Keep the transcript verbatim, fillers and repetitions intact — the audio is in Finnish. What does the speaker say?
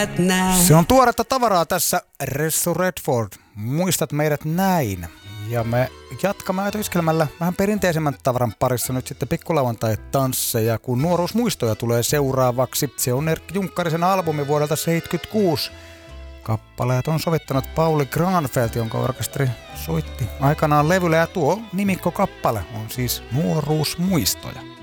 Se on tuoretta tavaraa tässä Ressu Redford. Muistat meidät näin. Ja me jatkamme ajatuskelmällä vähän perinteisemmän tavaran parissa nyt sitten pikkulauantai-tansseja, kun nuoruusmuistoja tulee seuraavaksi. Se on Erkki Junkkarisen albumi vuodelta seitsemänkymmentäkuusi. Kappaleet on sovittanut Pauli Granfeldt, jonka orkesteri soitti aikanaan levyllä, ja tuo nimikkokappale on siis Nuoruusmuistoja.